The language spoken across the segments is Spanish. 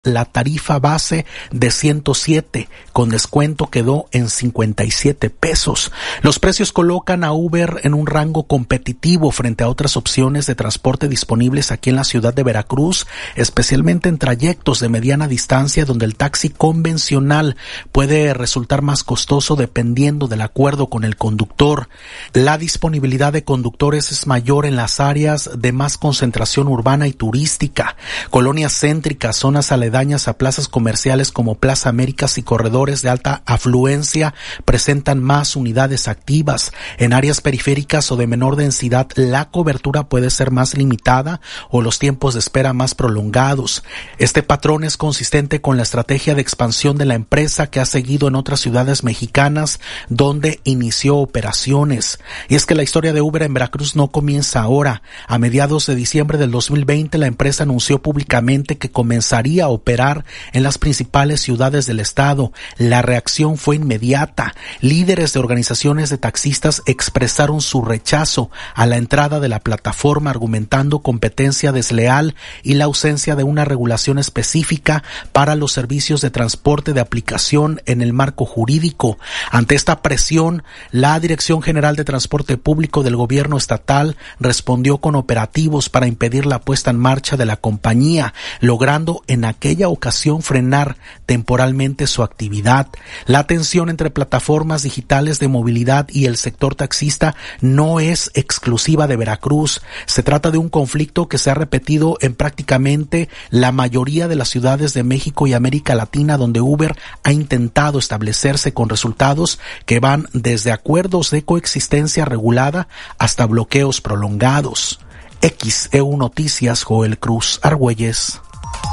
la tarifa base de 107, con descuento quedó en 57 pesos. Los precios colocan a Uber en un rango competitivo frente a otras opciones de transporte disponibles aquí en la ciudad de Veracruz, especialmente en trayectos de mediana distancia donde el taxi convencional puede resultar más costoso dependiendo del acuerdo con el conductor. La disponibilidad de conductores es mayor en las áreas de más concentración urbana y turística, colonias céntricas, zonas aledañas a plazas comerciales como Plaza Américas y corredores de alta afluencia presentan más unidades activas. En áreas periféricas o de menor densidad, la cobertura puede ser más limitada o los tiempos de espera más prolongados. Este patrón es consistente con la estrategia de expansión de la empresa que ha seguido en otras ciudades mexicanas donde inició operaciones. Y es que la historia de Uber en Veracruz no comienza ahora. A mediados de diciembre del 2020, la empresa anunció públicamente que comenzaría a operar en las principales ciudades del estado. La reacción fue inmediata. Líderes de organizaciones de taxistas expresaron su rechazo a la entrada de la plataforma, argumentando competencia desleal y la ausencia de una regulación específica para los servicios de transporte de aplicación en el marco jurídico. Ante esta presión, la Dirección General de Transporte Público del Gobierno estatal respondió con operativos para impedir la puesta en marcha de la compañía, logrando en aquella ocasión frenar temporalmente su actividad. La tensión entre plataformas digitales de movilidad y el sector taxista no es exclusiva de Veracruz. Se trata de un conflicto que se ha repetido en prácticamente la mayoría de las ciudades de México y América Latina, donde Uber ha intentado establecerse con resultados que van desde acuerdos de coexistencia regulada hasta bloqueos prolongados. XEU Noticias, Joel Cruz Argüelles.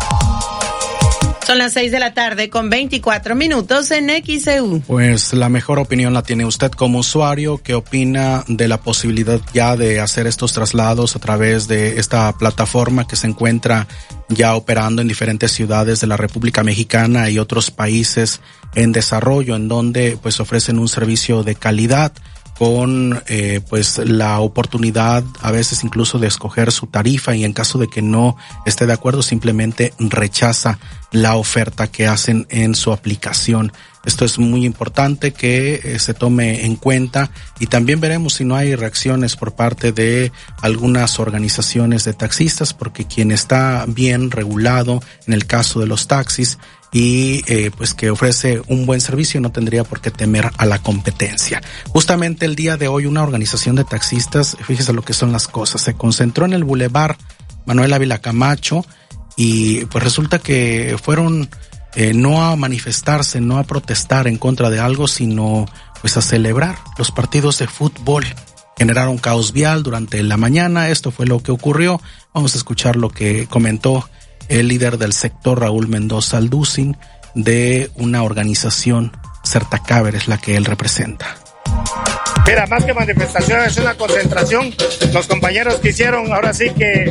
Son las 6:24 p.m. en XEU. Pues la mejor opinión la tiene usted como usuario. ¿Qué opina de la posibilidad ya de hacer estos traslados a través de esta plataforma que se encuentra ya operando en diferentes ciudades de la República Mexicana y otros países en desarrollo, en donde pues ofrecen un servicio de calidad con pues la oportunidad a veces incluso de escoger su tarifa, y en caso de que no esté de acuerdo simplemente rechaza la oferta que hacen en su aplicación? Esto es muy importante que se tome en cuenta, y también veremos si no hay reacciones por parte de algunas organizaciones de taxistas, porque quien está bien regulado en el caso de los taxis y pues que ofrece un buen servicio no tendría por qué temer a la competencia. Justamente el día de hoy una organización de taxistas, fíjese lo que son las cosas, se concentró en el Boulevard Manuel Ávila Camacho, y pues resulta que fueron no a manifestarse, no a protestar en contra de algo, sino pues a celebrar los partidos de fútbol. Generaron caos vial durante la mañana. Esto fue lo que ocurrió. Vamos a escuchar lo que comentó el líder del sector, Raúl Mendoza Alducin, de una organización, Certacaber es la que él representa. Mira, más que manifestación, es una concentración. Los compañeros quisieron ahora sí que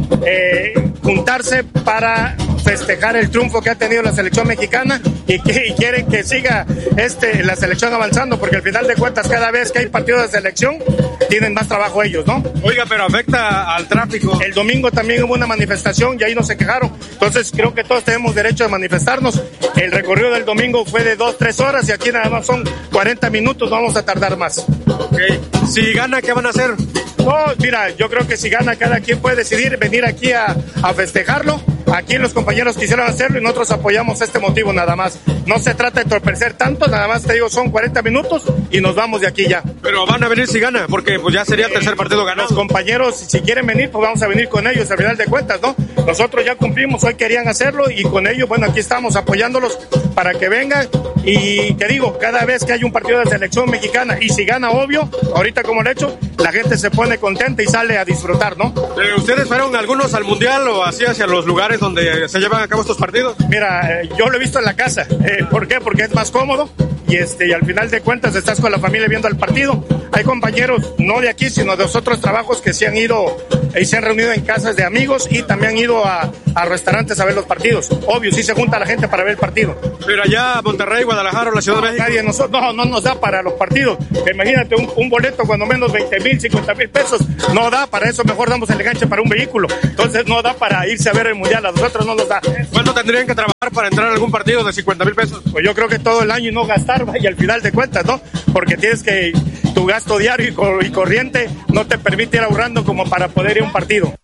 juntarse para festejar el triunfo que ha tenido la selección mexicana y quieren que siga la selección avanzando, porque al final de cuentas cada vez que hay partidos de selección tienen más trabajo ellos, ¿no? Oiga, pero afecta al tráfico. El domingo también hubo una manifestación y ahí no se quejaron, entonces creo que todos tenemos derecho a manifestarnos. El recorrido del domingo fue de 2-3 horas y aquí nada más son 40 minutos, no vamos a tardar más. Okay. Si gana, ¿qué van a hacer? No, mira, yo creo que si gana cada quien puede decidir venir aquí a festejarlo. Aquí los compañeros quisieron hacerlo y nosotros apoyamos este motivo nada más. No se trata de entorpecer tanto, nada más te digo, son 40 minutos y nos vamos de aquí ya. Pero van a venir si gana, porque pues ya sería el tercer partido ganado. Los compañeros, si quieren venir, pues vamos a venir con ellos al final de cuentas, ¿no? Nosotros ya cumplimos, hoy querían hacerlo y con ellos, bueno, aquí estamos apoyándolos para que vengan. Y te digo, cada vez que hay un partido de selección mexicana y si gana, obvio, ahorita como lo he hecho, la gente se pone contenta y sale a disfrutar, ¿no? ¿Ustedes fueron algunos al Mundial o así hacia los lugares donde se llevan a cabo estos partidos? Mira, yo lo he visto en la casa. ¿Por qué? Porque es más cómodo y al final de cuentas estás con la familia viendo el partido. Hay compañeros, no de aquí, sino de otros trabajos que se han ido y se han reunido en casas de amigos y también han ido a restaurantes a ver los partidos. Obvio, sí se junta la gente para ver el partido. Pero allá, Monterrey, Guadalajara o la Ciudad de México. Nadie, no nos da para los partidos. Imagínate un boleto cuando menos 20,000, 50,000 pesos. No da, para eso mejor damos el enganche para un vehículo. Entonces no da para irse a ver el mundial, a nosotros no nos da. ¿Cuánto tendrían que trabajar para entrar a algún partido de 50,000 pesos? Pues yo creo que todo el año y no gastar, y al final de cuentas, ¿no? Porque tienes que, tu gasto diario y corriente no te permite ir ahorrando como para poder ir a un partido.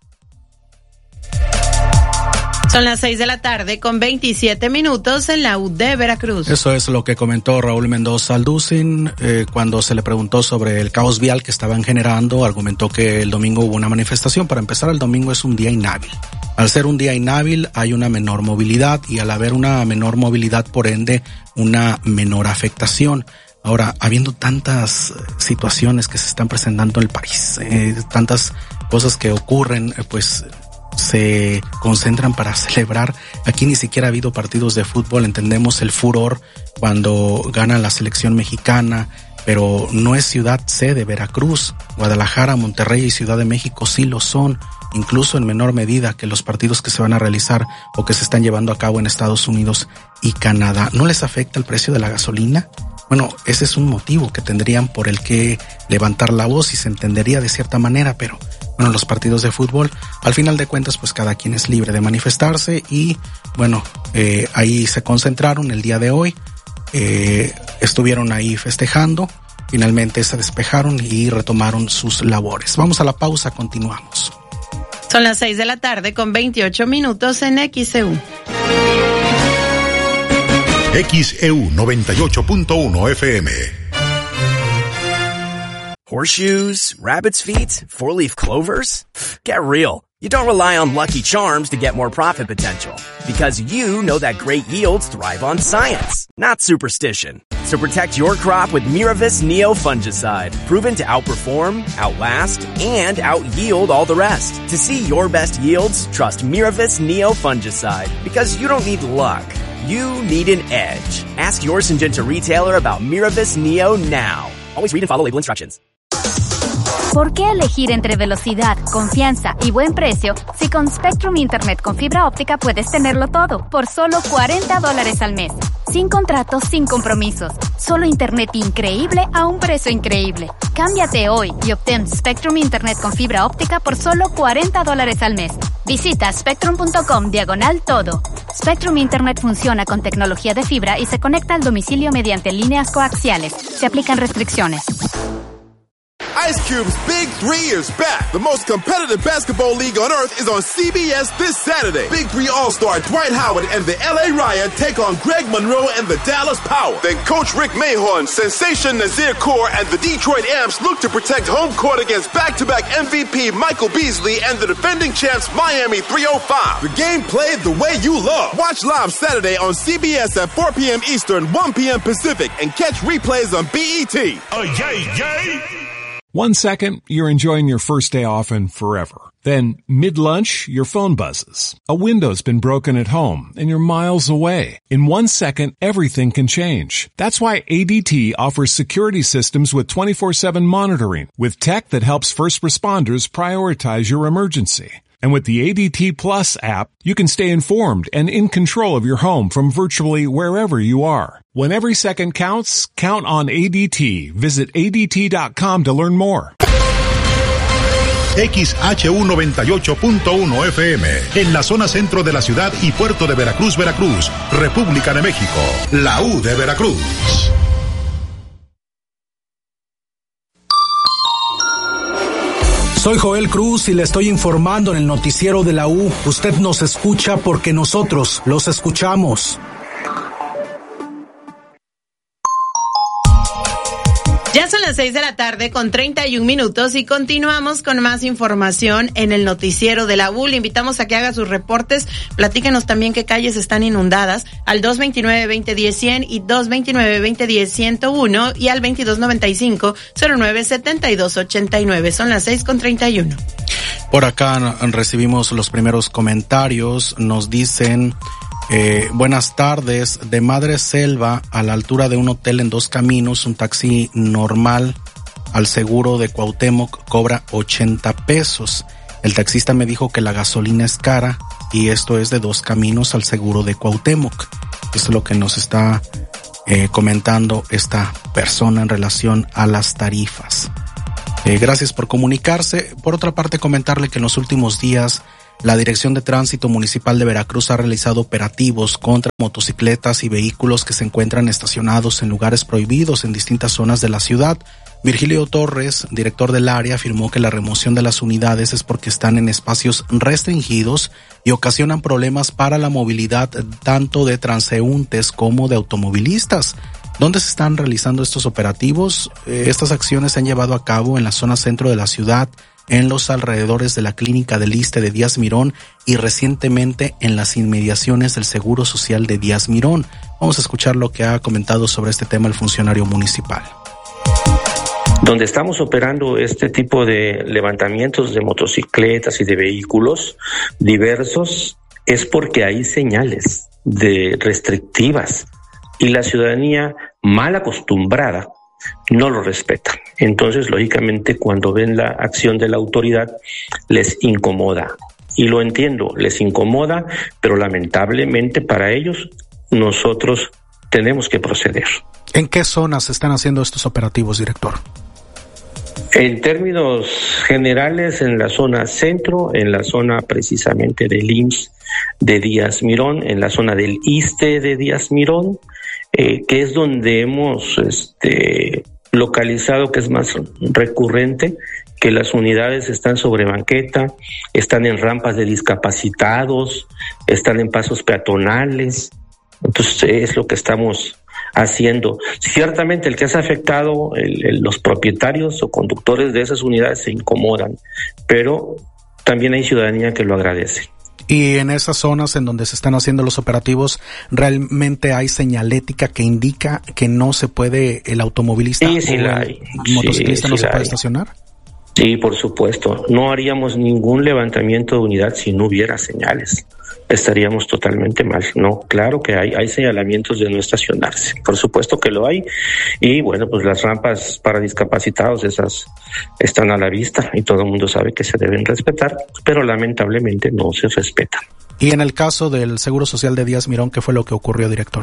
Son las 6:00 con 27 minutos en la U de Veracruz. Eso es lo que comentó Raúl Mendoza Alducin cuando se le preguntó sobre el caos vial que estaban generando. Argumentó que el domingo hubo una manifestación. Para empezar, el domingo es un día inhábil. Al ser un día inhábil hay una menor movilidad y al haber una menor movilidad, por ende, una menor afectación. Ahora, habiendo tantas situaciones que se están presentando en el país, tantas cosas que ocurren, pues se concentran para celebrar. Aquí ni siquiera ha habido partidos de fútbol. Entendemos el furor cuando gana la selección mexicana, pero no es ciudad sede. Veracruz, Guadalajara, Monterrey y Ciudad de México sí lo son, incluso en menor medida que los partidos que se van a realizar o que se están llevando a cabo en Estados Unidos y Canadá. ¿No les afecta el precio de la gasolina? Bueno, ese es un motivo que tendrían por el que levantar la voz y se entendería de cierta manera, pero bueno, los partidos de fútbol, al final de cuentas, pues cada quien es libre de manifestarse y bueno, ahí se concentraron el día de hoy, estuvieron ahí festejando, finalmente se despejaron y retomaron sus labores. Vamos a la pausa, continuamos. Son las 6:00 con 28 minutos en XEU. XEU 98.1 FM. Horseshoes, rabbit's feet, four-leaf clovers? Get real. You don't rely on Lucky Charms to get more profit potential, because you know that great yields thrive on science, not superstition. So protect your crop with Miravis Neo Fungicide, proven to outperform, outlast, and outyield all the rest. To see your best yields, trust Miravis Neo Fungicide, because you don't need luck. You need an edge. Ask your Syngenta retailer about Miravis Neo now. Always read and follow label instructions. ¿Por qué elegir entre velocidad, confianza y buen precio si con Spectrum Internet con fibra óptica puedes tenerlo todo por solo $40 al mes? Sin contratos, sin compromisos. Solo internet increíble a un precio increíble. Cámbiate hoy y obtén Spectrum Internet con fibra óptica por solo $40 al mes. Visita spectrum.com/todo. Spectrum Internet funciona con tecnología de fibra y se conecta al domicilio mediante líneas coaxiales. Se aplican restricciones. Ice Cube's Big 3 is back. The most competitive basketball league on earth is on CBS this Saturday. Big 3 All-Star Dwight Howard and the LA Riot take on Greg Monroe and the Dallas Power. Then Coach Rick Mahorn, Sensation Nazir Kaur, and the Detroit Amps look to protect home court against back-to-back MVP Michael Beasley and the defending champs Miami 305. The game played the way you love. Watch live Saturday on CBS at 4 p.m. Eastern, 1 p.m. Pacific, and catch replays on BET. Oh, yay, yay! 1 second, you're enjoying your first day off and forever. Then, mid-lunch, your phone buzzes. A window's been broken at home and you're miles away. In 1 second, everything can change. That's why ADT offers security systems with 24/7 monitoring, with tech that helps first responders prioritize your emergency. And with the ADT Plus app, you can stay informed and in control of your home from virtually wherever you are. When every second counts, count on ADT. Visit ADT.com to learn more. XHU 98.1 FM, en la zona centro de la ciudad y puerto de Veracruz, Veracruz, República de México. La U de Veracruz. Soy Joel Cruz y le estoy informando en el noticiero de la U. Usted nos escucha porque nosotros los escuchamos. Ya son las 6:00 con 31 minutos y continuamos con más información en el noticiero de la U. Le invitamos a que haga sus reportes. Platíquenos también qué calles están inundadas al 229-2010-100 y 229-2010-101 y al 2295-097289. Son las 6:31. Por acá recibimos los primeros comentarios. Nos dicen... buenas tardes, de Madre Selva a la altura de un hotel en Dos Caminos, un taxi normal al seguro de Cuauhtémoc cobra 80 pesos. El taxista me dijo que la gasolina es cara y esto es de 2 caminos al seguro de Cuauhtémoc. Esto es lo que nos está comentando esta persona en relación a las tarifas. Gracias por comunicarse. Por otra parte, comentarle que en los últimos días la Dirección de Tránsito Municipal de Veracruz ha realizado operativos contra motocicletas y vehículos que se encuentran estacionados en lugares prohibidos en distintas zonas de la ciudad. Virgilio Torres, director del área, afirmó que la remoción de las unidades es porque están en espacios restringidos y ocasionan problemas para la movilidad tanto de transeúntes como de automovilistas. ¿Dónde se están realizando estos operativos? Estas acciones se han llevado a cabo en la zona centro de la ciudad, en los alrededores de la clínica del ISSSTE de Díaz Mirón y recientemente en las inmediaciones del Seguro Social de Díaz Mirón. Vamos a escuchar lo que ha comentado sobre este tema el funcionario municipal. Donde estamos operando este tipo de levantamientos de motocicletas y de vehículos diversos es porque hay señales de restrictivas y la ciudadanía mal acostumbrada no lo respeta. Entonces, lógicamente, cuando ven la acción de la autoridad, les incomoda. Y lo entiendo, les incomoda, pero lamentablemente para ellos, nosotros tenemos que proceder. ¿En qué zonas se están haciendo estos operativos, director? En términos generales, en la zona centro, en la zona precisamente del IMSS de Díaz Mirón, en la zona del ISSSTE de Díaz Mirón, que es donde hemos localizado que es más recurrente, que las unidades están sobre banqueta, están en rampas de discapacitados, están en pasos peatonales. Entonces es lo que estamos haciendo. Ciertamente el que es afectado, los propietarios o conductores de esas unidades se incomodan, pero también hay ciudadanía que lo agradece. Y en esas zonas en donde se están haciendo los operativos, ¿realmente hay señalética que indica que no se puede, el automovilista o el motociclista no se puede estacionar? Sí, por supuesto. No haríamos ningún levantamiento de unidad si no hubiera señales. Estaríamos totalmente mal. No, claro que hay señalamientos de no estacionarse. Por supuesto que lo hay. Y bueno, pues las rampas para discapacitados, esas están a la vista y todo el mundo sabe que se deben respetar, pero lamentablemente no se respetan. Y en el caso del Seguro Social de Díaz Mirón, ¿qué fue lo que ocurrió, director?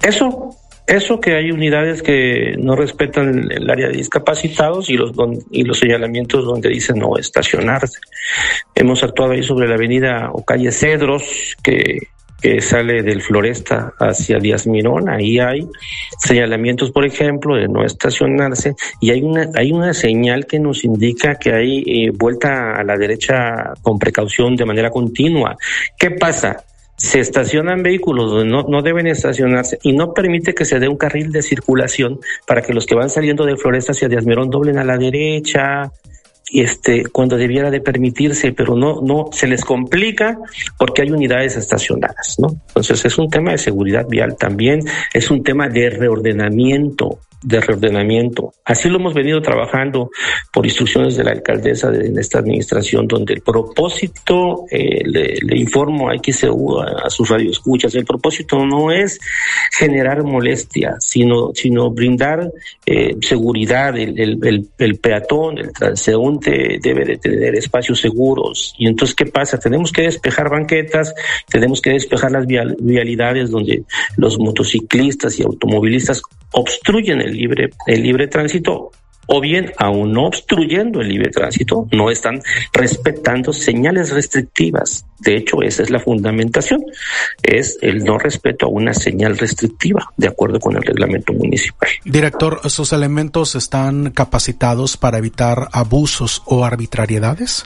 Eso que hay unidades que no respetan el área de discapacitados y los señalamientos donde dicen no estacionarse. Hemos actuado ahí sobre la avenida o calle Cedros, que sale del Floresta hacia Díaz Mirón. Ahí hay señalamientos, por ejemplo, de no estacionarse, y hay una señal que nos indica que hay vuelta a la derecha con precaución de manera continua. ¿Qué pasa? Se estacionan vehículos donde no deben estacionarse y no permite que se dé un carril de circulación para que los que van saliendo de Floresta hacia Díaz Mirón doblen a la derecha, cuando debiera de permitirse, pero no se les complica porque hay unidades estacionadas, ¿no? Entonces es un tema de seguridad vial también, es un tema de reordenamiento. Así lo hemos venido trabajando por instrucciones de la alcaldesa en esta administración, donde el propósito, le informo a XEU, a sus radioescuchas, el propósito no es generar molestia, sino brindar seguridad. El peatón, el transeúnte debe de tener espacios seguros. Y entonces, ¿qué pasa? Tenemos que despejar banquetas, tenemos que despejar las vialidades donde los motociclistas y automovilistas obstruyen el libre tránsito, o bien, aún no obstruyendo el libre tránsito, no están respetando señales restrictivas. De hecho, esa es la fundamentación, es el no respeto a una señal restrictiva, de acuerdo con el reglamento municipal. Director, ¿esos elementos están capacitados para evitar abusos o arbitrariedades?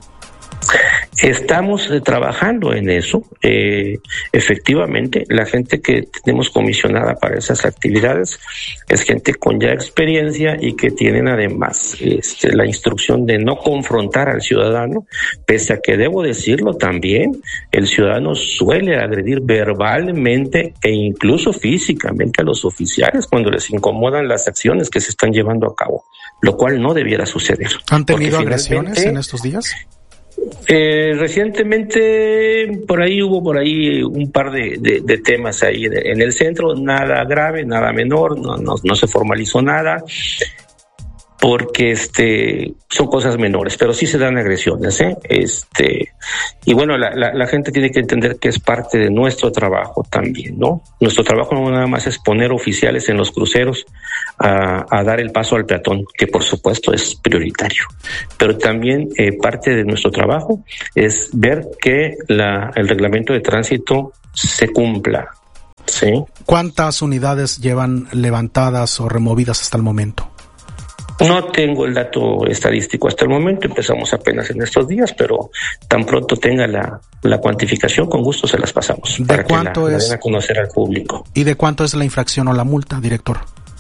Estamos trabajando en eso. Efectivamente, la gente que tenemos comisionada para esas actividades es gente con ya experiencia y que tienen además la instrucción de no confrontar al ciudadano, pese a que debo decirlo también, el ciudadano suele agredir verbalmente e incluso físicamente a los oficiales cuando les incomodan las acciones que se están llevando a cabo, lo cual no debiera suceder. ¿Han tenido agresiones en estos días? Recientemente hubo un par de temas ahí en el centro, nada grave, nada menor, no se formalizó nada. porque son cosas menores, pero sí se dan agresiones, y bueno, la gente tiene que entender que es parte de nuestro trabajo también, ¿no? Nuestro trabajo no nada más es poner oficiales en los cruceros a dar el paso al peatón, que por supuesto es prioritario, pero también parte de nuestro trabajo es ver que el reglamento de tránsito se cumpla, ¿sí? ¿Cuántas unidades llevan levantadas o removidas hasta el momento? No tengo el dato estadístico hasta el momento, empezamos apenas en estos días, pero tan pronto tenga la cuantificación, con gusto se las pasamos. ¿De para cuánto que la es? den a conocer al público. ¿Y de cuánto es la infracción o la multa, director?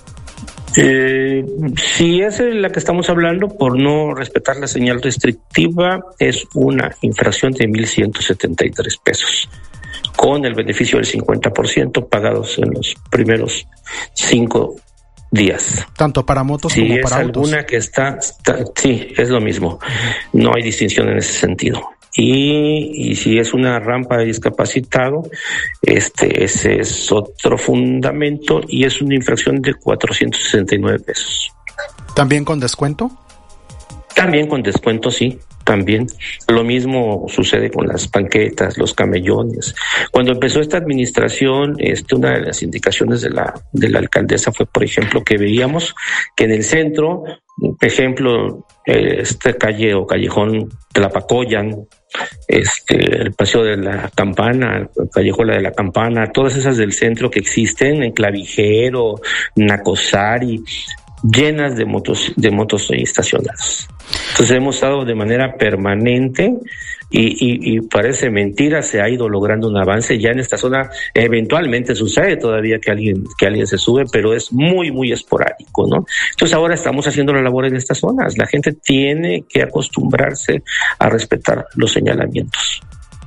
Si es la que estamos hablando, por no respetar la señal restrictiva, es una infracción de 1,173 pesos, con el beneficio del 50% pagados en los primeros 5 días. Tanto para motos si como para autos. Si es alguna que está, sí, es lo mismo. No hay distinción en ese sentido. Y si es una rampa de discapacitado, ese es otro fundamento y es una infracción de 469 pesos. ¿También con descuento? También con descuento, sí. También lo mismo sucede con las banquetas, los camellones. Cuando empezó esta administración, una de las indicaciones de la alcaldesa fue, por ejemplo, que veíamos que en el centro, por ejemplo, calle o callejón Tlapacoyan, el paseo de la Campana, callejuela de la Campana, todas esas del centro que existen en Clavijero, Nacosari, llenas de motos estacionadas. Entonces hemos estado de manera permanente y parece mentira, se ha ido logrando un avance ya en esta zona. Eventualmente sucede todavía que alguien se sube, pero es muy, muy esporádico, ¿no? Entonces ahora estamos haciendo la labor en estas zonas. La gente tiene que acostumbrarse a respetar los señalamientos.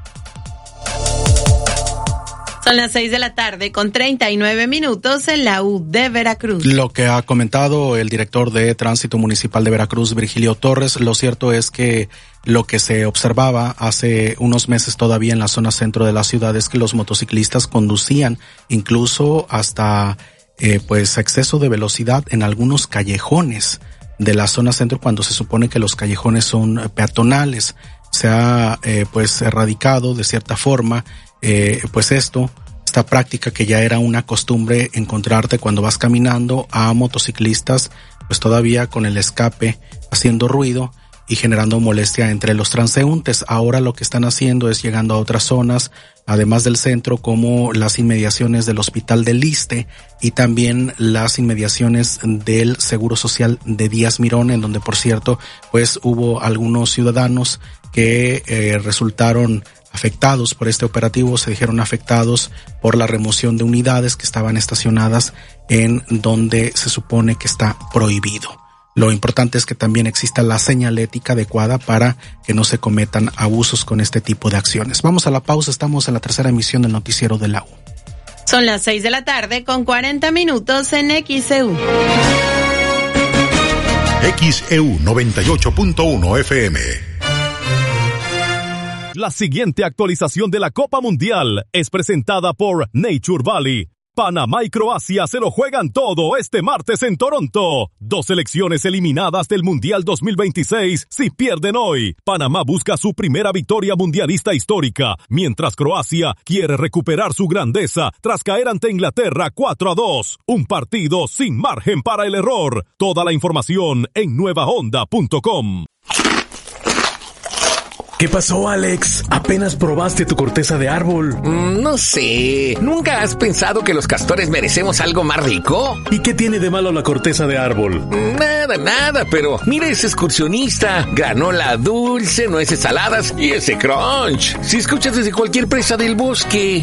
Son las 6:39 p.m. en la U de Veracruz. Lo que ha comentado el director de Tránsito Municipal de Veracruz, Virgilio Torres, lo cierto es que lo que se observaba hace unos meses todavía en la zona centro de la ciudad es que los motociclistas conducían incluso hasta exceso de velocidad en algunos callejones de la zona centro, cuando se supone que los callejones son peatonales. Se ha erradicado de cierta forma esta práctica que ya era una costumbre, encontrarte cuando vas caminando a motociclistas pues todavía con el escape haciendo ruido y generando molestia entre los transeúntes. Ahora lo que están haciendo es llegando a otras zonas, además del centro, como las inmediaciones del Hospital del Iste y también las inmediaciones del Seguro Social de Díaz Mirón, en donde, por cierto, pues hubo algunos ciudadanos que resultaron afectados por este operativo, se dijeron afectados por la remoción de unidades que estaban estacionadas en donde se supone que está prohibido. Lo importante es que también exista la señalética adecuada para que no se cometan abusos con este tipo de acciones. Vamos a la pausa, estamos en la tercera emisión del noticiero de la U. Son las 6:40 p.m. en XEU. XEU 98.1 FM. La siguiente actualización de la Copa Mundial es presentada por Nature Valley. Panamá y Croacia se lo juegan todo este martes en Toronto. 2 selecciones eliminadas del Mundial 2026 si pierden hoy. Panamá busca su primera victoria mundialista histórica, mientras Croacia quiere recuperar su grandeza tras caer ante Inglaterra 4-2. Un partido sin margen para el error. Toda la información en nuevahonda.com. ¿Qué pasó, Alex? ¿Apenas probaste tu corteza de árbol? No sé. ¿Nunca has pensado que los castores merecemos algo más rico? ¿Y qué tiene de malo la corteza de árbol? Nada, pero mira ese excursionista. Granola dulce, nueces saladas y ese crunch. Si escuchas desde cualquier presa del bosque.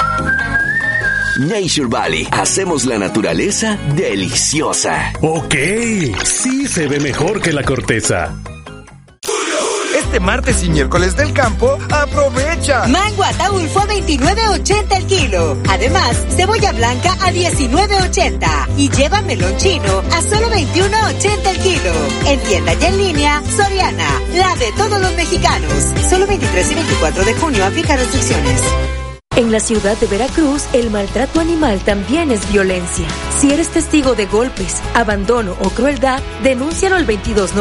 Nature Valley. Hacemos la naturaleza deliciosa. Ok, sí se ve mejor que la corteza. Este martes y miércoles del campo, ¡aprovecha! Mango Ataulfo a $29.80 el kilo. Además, cebolla blanca a $19.80. Y lleva melón chino a solo $21.80 el kilo. En tienda y en línea, Soriana, la de todos los mexicanos. Solo 23 y 24 de junio aplica restricciones. En la ciudad de Veracruz, el maltrato animal también es violencia. Si eres testigo de golpes, abandono o crueldad, denúncialo al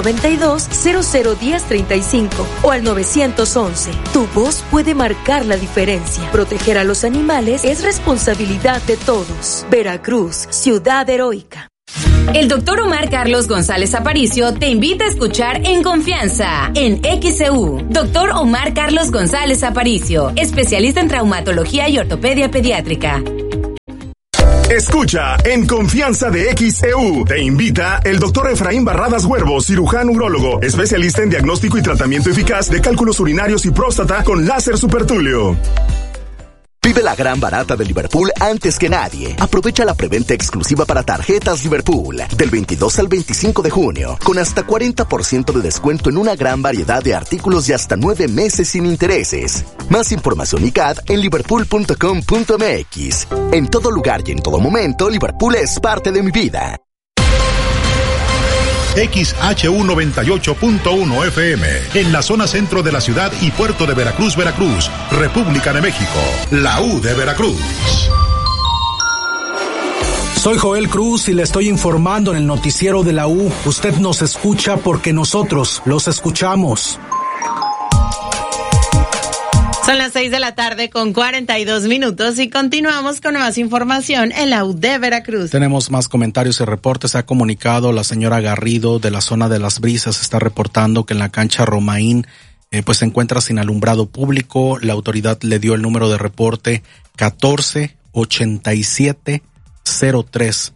2292-001035 o al 911. Tu voz puede marcar la diferencia. Proteger a los animales es responsabilidad de todos. Veracruz, ciudad heroica. El doctor Omar Carlos González Aparicio te invita a escuchar En Confianza, en XEU. Doctor Omar Carlos González Aparicio, especialista en traumatología y ortopedia pediátrica. Escucha En Confianza de XEU. Te invita el doctor Efraín Barradas Huervo, cirujano urólogo, especialista en diagnóstico y tratamiento eficaz de cálculos urinarios y próstata con láser supertulio. Vive la gran barata de Liverpool antes que nadie. Aprovecha la preventa exclusiva para tarjetas Liverpool del 22 al 25 de junio, con hasta 40% de descuento en una gran variedad de artículos y hasta 9 meses sin intereses. Más información y CAD en liverpool.com.mx. En todo lugar y en todo momento, Liverpool es parte de mi vida. XHU 98.1 FM, en la zona centro de la ciudad y puerto de Veracruz, Veracruz, República de México, la U de Veracruz. Soy Joel Cruz y le estoy informando en el noticiero de la U. Usted nos escucha porque nosotros los escuchamos. Son las 6:42 p.m. y continuamos con más información en la U de Veracruz. Tenemos más comentarios y reportes. Ha comunicado la señora Garrido de la zona de Las Brisas. Está reportando que en la cancha Romaín pues se encuentra sin alumbrado público. La autoridad le dio el número de reporte 148703.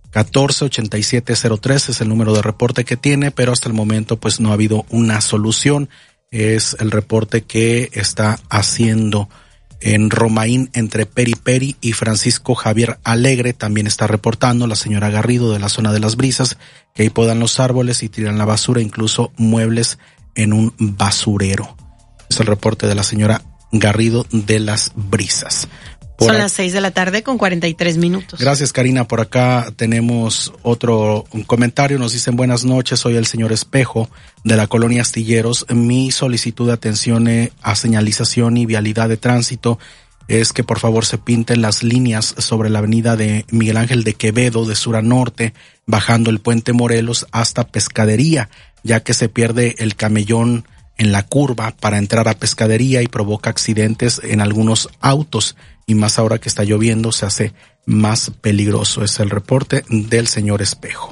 148703 es el número de reporte que tiene, pero hasta el momento pues no ha habido una solución. Es el reporte que está haciendo en Romaín entre Peri y Francisco Javier Alegre. También está reportando la señora Garrido de la zona de Las Brisas que ahí podan los árboles y tiran la basura, incluso muebles en un basurero. Es el reporte de la señora Garrido de Las Brisas. Son las 6:43 p.m. Gracias, Karina. Por acá tenemos otro comentario. Nos dicen: buenas noches, soy el señor Espejo de la colonia Astilleros. Mi solicitud de atención a señalización y vialidad de tránsito es que por favor se pinten las líneas sobre la avenida de Miguel Ángel de Quevedo de sur a norte, bajando el puente Morelos hasta Pescadería, ya que se pierde el camellón en la curva para entrar a Pescadería y provoca accidentes en algunos autos. Y más ahora que está lloviendo se hace más peligroso. Es el reporte del señor Espejo.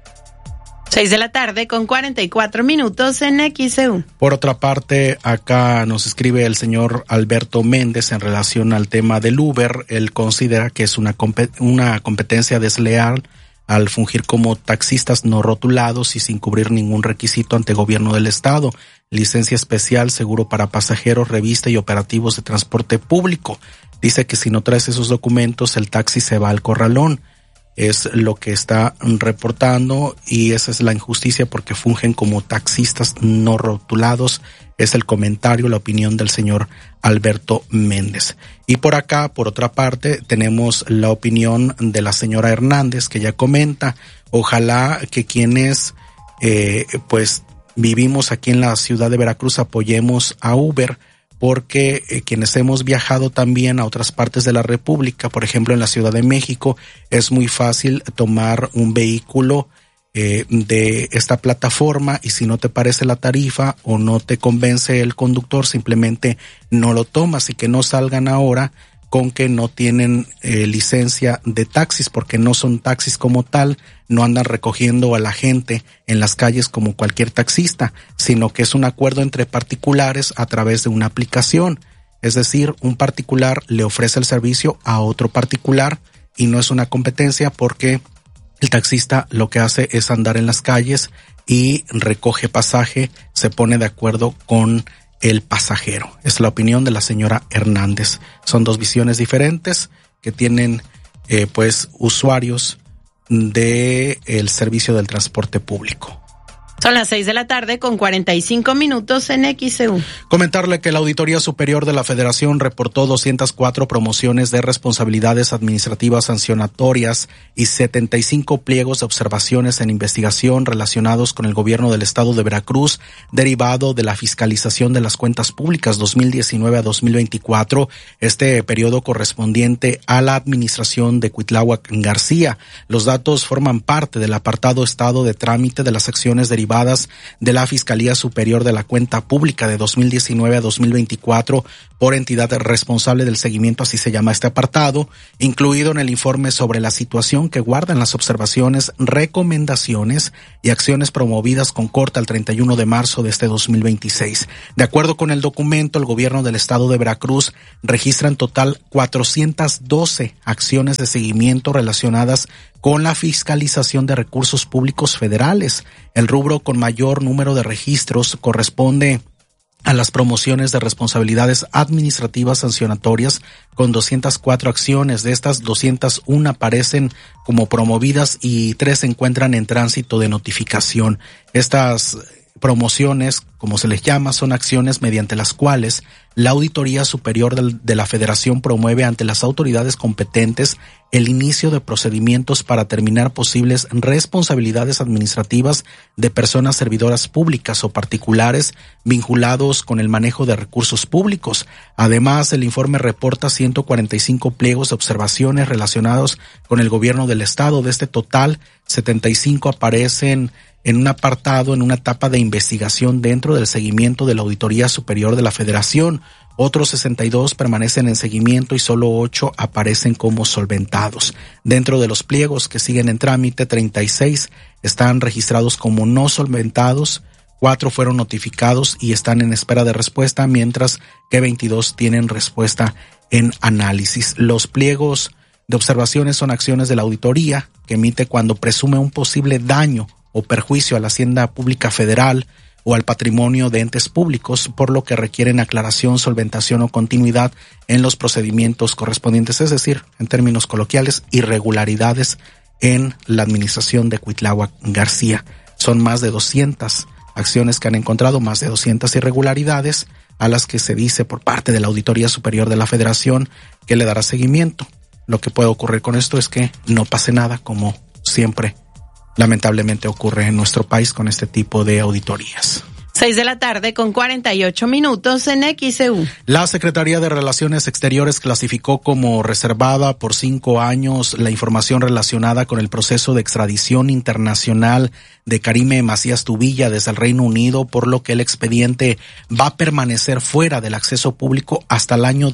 6:44 p.m. en XEU. Por otra parte, acá nos escribe el señor Alberto Méndez en relación al tema del Uber. Él considera que es una competencia desleal al fungir como taxistas no rotulados y sin cubrir ningún requisito ante gobierno del estado, licencia especial, seguro para pasajeros, revista y operativos de transporte público. Dice que si no traes esos documentos, el taxi se va al corralón. Es lo que está reportando y esa es la injusticia porque fungen como taxistas no rotulados. Es el comentario, la opinión del señor Alberto Méndez. Y por acá, por otra parte, tenemos la opinión de la señora Hernández, que ya comenta: ojalá que quienes pues vivimos aquí en la ciudad de Veracruz apoyemos a Uber, porque quienes hemos viajado también a otras partes de la República, por ejemplo en la Ciudad de México, es muy fácil tomar un vehículo de esta plataforma y si no te parece la tarifa o no te convence el conductor, simplemente no lo tomas, y que no salgan ahora con que no tienen licencia de taxis, porque no son taxis como tal, no andan recogiendo a la gente en las calles como cualquier taxista, sino que es un acuerdo entre particulares a través de una aplicación. Es decir, un particular le ofrece el servicio a otro particular y no es una competencia, porque el taxista lo que hace es andar en las calles y recoge pasaje, se pone de acuerdo con el pasajero. Es la opinión de la señora Hernández. Son dos visiones diferentes que tienen pues usuarios de el servicio del transporte público. Son las 6:45 en XEU. Comentarle que la Auditoría Superior de la Federación reportó 204 promociones de responsabilidades administrativas sancionatorias y 75 pliegos de observaciones en investigación relacionados con el gobierno del estado de Veracruz, derivado de la fiscalización de las cuentas públicas 2019 a 2024, este periodo correspondiente a la administración de Cuitláhuac García. Los datos forman parte del apartado estado de trámite de las acciones derivadas de la Fiscalía Superior de la Cuenta Pública de 2019 a 2024 por entidad responsable del seguimiento, así se llama este apartado, incluido en el informe sobre la situación que guardan las observaciones, recomendaciones y acciones promovidas con corte al 31 de marzo de este 2026. De acuerdo con el documento, el gobierno del estado de Veracruz registra en total 412 acciones de seguimiento relacionadas con la fiscalización de recursos públicos federales. El rubro con mayor número de registros corresponde a las promociones de responsabilidades administrativas sancionatorias con 204 acciones. De estas, 201 aparecen como promovidas y 3 se encuentran en tránsito de notificación. Estas promociones, como se les llama, son acciones mediante las cuales la Auditoría Superior de la Federación promueve ante las autoridades competentes el inicio de procedimientos para determinar posibles responsabilidades administrativas de personas servidoras públicas o particulares vinculados con el manejo de recursos públicos. Además, el informe reporta 145 pliegos de observaciones relacionados con el gobierno del estado. De este total, 75 aparecen en un apartado, en una etapa de investigación dentro del seguimiento de la Auditoría Superior de la Federación. Otros 62 permanecen en seguimiento y solo 8 aparecen como solventados. Dentro de los pliegos que siguen en trámite, 36 están registrados como no solventados, 4 fueron notificados y están en espera de respuesta, mientras que 22 tienen respuesta en análisis. Los pliegos de observaciones son acciones de la auditoría que emite cuando presume un posible daño o perjuicio a la hacienda pública federal o al patrimonio de entes públicos, por lo que requieren aclaración, solventación o continuidad en los procedimientos correspondientes, es decir, en términos coloquiales, irregularidades en la administración de Cuitláhuac García. Son más de 200 acciones que han encontrado, más de 200 irregularidades a las que se dice por parte de la Auditoría Superior de la Federación que le dará seguimiento. Lo que puede ocurrir con esto es que no pase nada, como siempre lamentablemente ocurre en nuestro país con este tipo de auditorías. 6:48 en XEU. La Secretaría de Relaciones Exteriores clasificó como reservada por 5 años la información relacionada con el proceso de extradición internacional de Karime Macías Tubilla desde el Reino Unido, por lo que el expediente va a permanecer fuera del acceso público hasta el año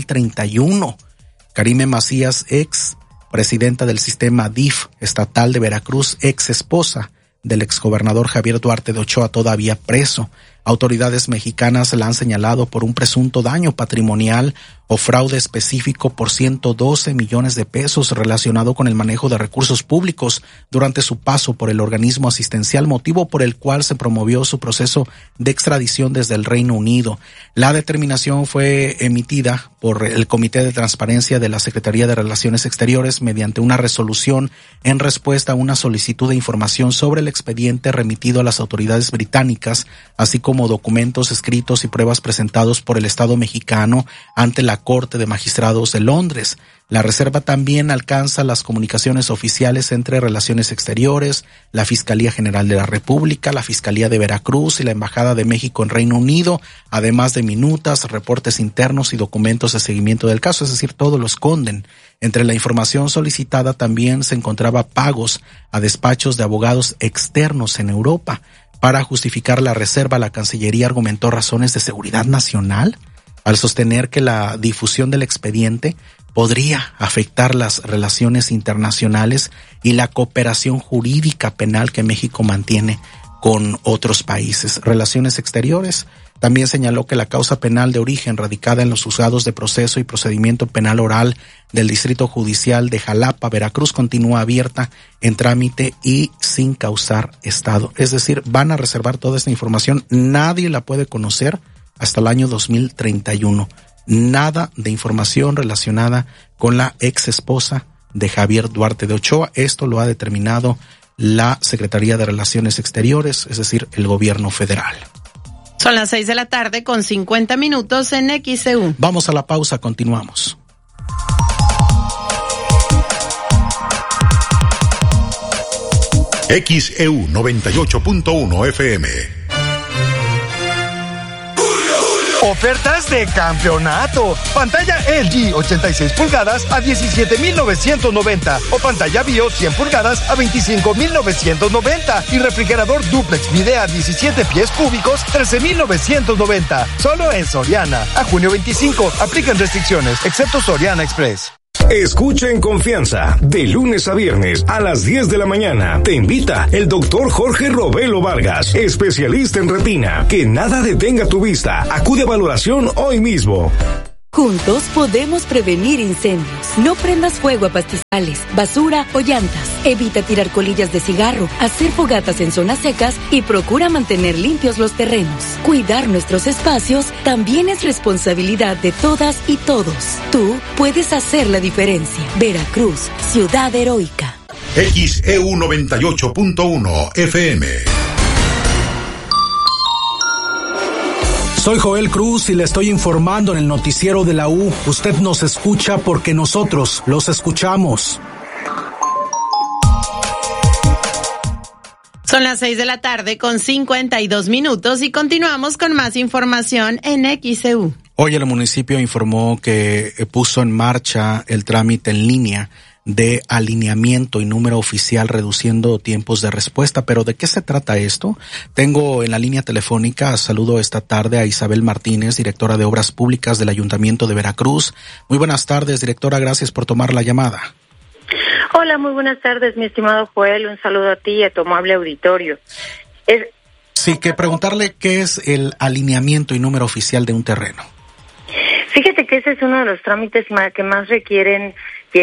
2031. Karime Macías, ex presidenta del sistema DIF estatal de Veracruz, ex esposa del exgobernador Javier Duarte de Ochoa, todavía preso. Autoridades mexicanas la han señalado por un presunto daño patrimonial o fraude específico por 112 millones de pesos relacionado con el manejo de recursos públicos durante su paso por el organismo asistencial, motivo por el cual se promovió su proceso de extradición desde el Reino Unido. La determinación fue emitida por el Comité de Transparencia de la Secretaría de Relaciones Exteriores mediante una resolución en respuesta a una solicitud de información sobre el expediente remitido a las autoridades británicas, así como documentos escritos y pruebas presentados por el Estado mexicano ante la Corte de Magistrados de Londres. La reserva también alcanza las comunicaciones oficiales entre Relaciones Exteriores, la Fiscalía General de la República, la Fiscalía de Veracruz y la Embajada de México en Reino Unido, además de minutas, reportes internos y documentos de seguimiento del caso, es decir, todo lo esconden. Entre la información solicitada también se encontraba pagos a despachos de abogados externos en Europa. Para justificar la reserva, la Cancillería argumentó razones de seguridad nacional al sostener que la difusión del expediente podría afectar las relaciones internacionales y la cooperación jurídica penal que México mantiene con otros países. Relaciones Exteriores también señaló que la causa penal de origen radicada en los juzgados de proceso y procedimiento penal oral del Distrito Judicial de Jalapa, Veracruz, continúa abierta en trámite y sin causar estado. Es decir, van a reservar toda esta información, nadie la puede conocer hasta el año 2031. Nada de información relacionada con la ex esposa de Javier Duarte de Ochoa. Esto lo ha determinado la Secretaría de Relaciones Exteriores, es decir, el gobierno federal. Son las 6:50 p.m. en XEU. Vamos a la pausa, continuamos. XEU 98.1 FM. Ofertas de campeonato. Pantalla LG 86 pulgadas a 17,990 o pantalla BIOS 100 pulgadas a 25,990 y refrigerador duplex Midea 17 pies cúbicos 13,990. Solo en Soriana. A junio 25. Aplican restricciones, excepto Soriana Express. Escucha en confianza, de lunes a viernes a las 10 de la mañana. Te invita el doctor Jorge Robelo Vargas, especialista en retina. Que nada detenga tu vista. Acude a valoración hoy mismo. Juntos podemos prevenir incendios. No prendas fuego a pastizales, basura o llantas. Evita tirar colillas de cigarro, hacer fogatas en zonas secas y procura mantener limpios los terrenos. Cuidar nuestros espacios también es responsabilidad de todas y todos. Tú puedes hacer la diferencia. Veracruz, ciudad heroica. XEU 98.1 FM. Soy Joel Cruz y le estoy informando en el noticiero de la U. Usted nos escucha porque nosotros los escuchamos. Son las 6:52 p.m. y continuamos con más información en XEU. Hoy el municipio informó que puso en marcha el trámite en línea de alineamiento y número oficial, reduciendo tiempos de respuesta. Pero ¿de qué se trata esto? Tengo en la línea telefónica, saludo esta tarde a Isabel Martínez, directora de Obras Públicas del Ayuntamiento de Veracruz. Muy buenas tardes, directora, gracias por tomar la llamada. Hola, muy buenas tardes, mi estimado Joel, un saludo a ti y a tu amable auditorio. Sí, que preguntarle qué es el alineamiento y número oficial de un terreno. Fíjate que ese es uno de los trámites que más requieren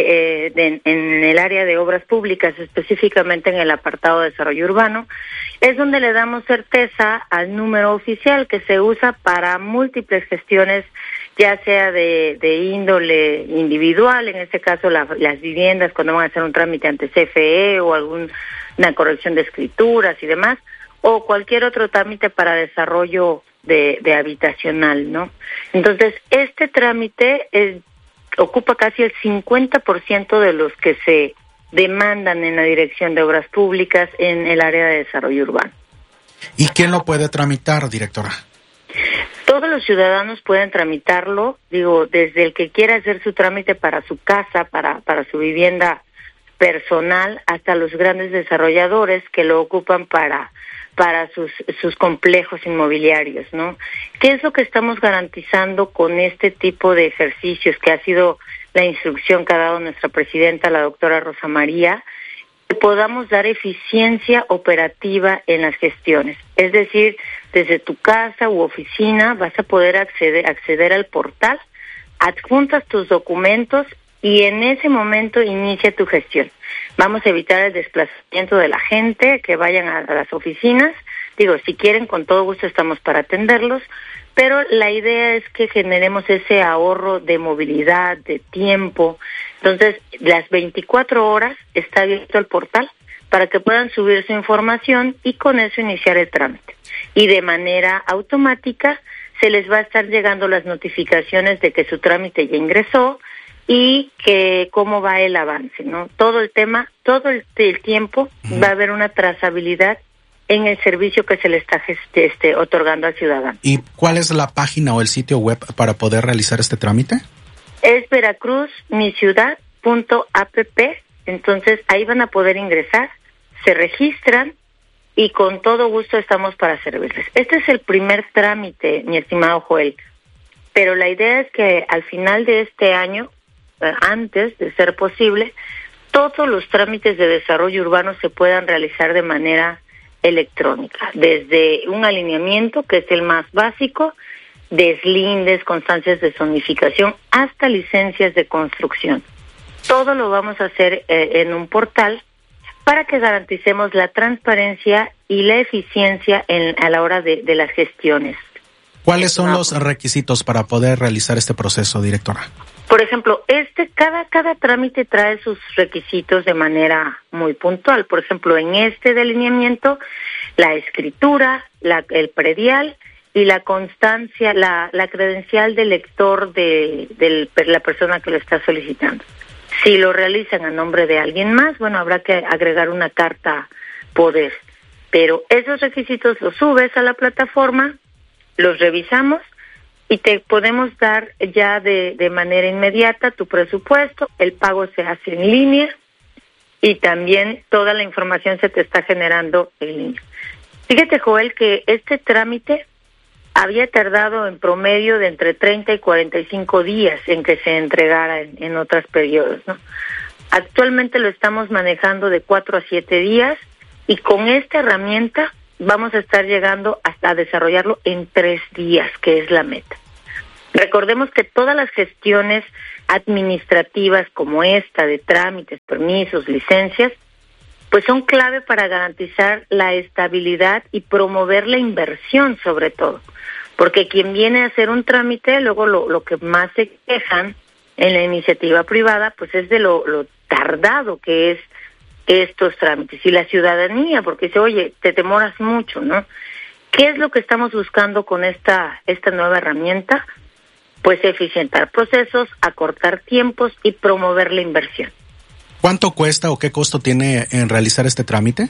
en el área de obras públicas, específicamente en el apartado de desarrollo urbano. Es donde le damos certeza al número oficial que se usa para múltiples gestiones, ya sea de índole individual, en este caso las viviendas cuando van a hacer un trámite ante CFE o alguna corrección de escrituras y demás, o cualquier otro trámite para desarrollo de habitacional, ¿no? Entonces, este trámite ocupa casi el 50% de los que se demandan en la Dirección de Obras Públicas en el área de desarrollo urbano. ¿Y quién lo puede tramitar, directora? Todos los ciudadanos pueden tramitarlo, desde el que quiera hacer su trámite para su casa, para su vivienda personal, hasta los grandes desarrolladores que lo ocupan para sus complejos inmobiliarios, ¿no? ¿Qué es lo que estamos garantizando con este tipo de ejercicios que ha sido la instrucción que ha dado nuestra presidenta, la doctora Rosa María? Que podamos dar eficiencia operativa en las gestiones. Es decir, desde tu casa u oficina vas a poder acceder al portal, adjuntas tus documentos y en ese momento inicia tu gestión. Vamos a evitar el desplazamiento de la gente, que vayan a las oficinas. Si quieren, con todo gusto estamos para atenderlos, pero la idea es que generemos ese ahorro de movilidad, de tiempo. Entonces, las 24 horas está abierto el portal para que puedan subir su información y con eso iniciar el trámite. Y de manera automática se les va a estar llegando las notificaciones de que su trámite ya ingresó y que cómo va el avance, ¿no? Todo el tiempo va a haber una trazabilidad en el servicio que se le está otorgando al ciudadano. ¿Y cuál es la página o el sitio web para poder realizar este trámite? Es veracruzmiciudad.app, entonces ahí van a poder ingresar, se registran y con todo gusto estamos para servirles. Este es el primer trámite, mi estimado Joel, pero la idea es que al final de este año, antes de ser posible, todos los trámites de desarrollo urbano se puedan realizar de manera electrónica, desde un alineamiento, que es el más básico, deslindes, constancias de zonificación, hasta licencias de construcción. Todo lo vamos a hacer en un portal para que garanticemos la transparencia y la eficiencia a la hora de las gestiones. ¿Cuáles son los requisitos para poder realizar este proceso, directora? Por ejemplo, cada trámite trae sus requisitos de manera muy puntual. Por ejemplo, en este de alineamiento, la escritura, el predial y la constancia, la credencial del lector de la persona que lo está solicitando. Si lo realizan a nombre de alguien más, bueno, habrá que agregar una carta poder. Pero esos requisitos los subes a la plataforma, los revisamos y te podemos dar ya de manera inmediata tu presupuesto, el pago se hace en línea y también toda la información se te está generando en línea. Fíjate, Joel, que este trámite había tardado en promedio de entre 30 y 45 días en que se entregara en otros periodos, ¿no? Actualmente lo estamos manejando de 4 a 7 días y con esta herramienta vamos a estar llegando hasta desarrollarlo en 3 días, que es la meta. Recordemos que todas las gestiones administrativas como esta de trámites, permisos, licencias, pues son clave para garantizar la estabilidad y promover la inversión sobre todo. Porque quien viene a hacer un trámite, luego lo que más se quejan en la iniciativa privada, pues es de lo tardado que es estos trámites. Y la ciudadanía, porque dice, oye, te demoras mucho, ¿no? ¿Qué es lo que estamos buscando con esta nueva herramienta? Pues eficientar procesos, acortar tiempos y promover la inversión. ¿Cuánto cuesta o qué costo tiene en realizar este trámite?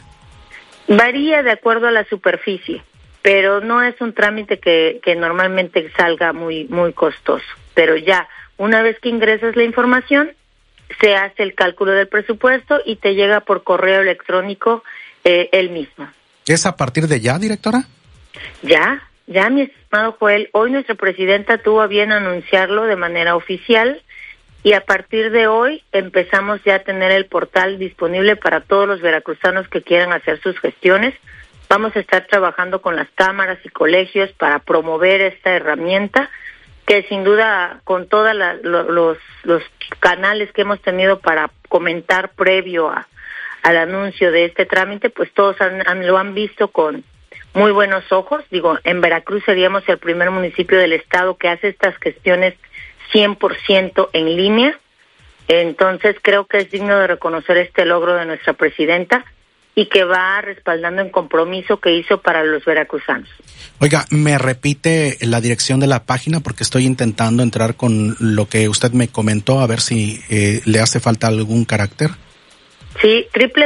Varía de acuerdo a la superficie, pero no es un trámite que normalmente salga muy costoso. Pero ya, una vez que ingresas la información, se hace el cálculo del presupuesto y te llega por correo electrónico el mismo. ¿Es a partir de ya, directora? Ya, mi estimado Joel, hoy nuestra presidenta tuvo a bien anunciarlo de manera oficial y a partir de hoy empezamos ya a tener el portal disponible para todos los veracruzanos que quieran hacer sus gestiones. Vamos a estar trabajando con las cámaras y colegios para promover esta herramienta que sin duda con todos los canales que hemos tenido para comentar previo al anuncio de este trámite, pues todos lo han visto con muy buenos ojos. Digo, en Veracruz seríamos el primer municipio del estado que hace estas gestiones 100% en línea. Entonces creo que es digno de reconocer este logro de nuestra presidenta y que va respaldando el compromiso que hizo para los veracruzanos. Oiga, ¿me repite la dirección de la página? Porque estoy intentando entrar con lo que usted me comentó, a ver si le hace falta algún carácter. Sí,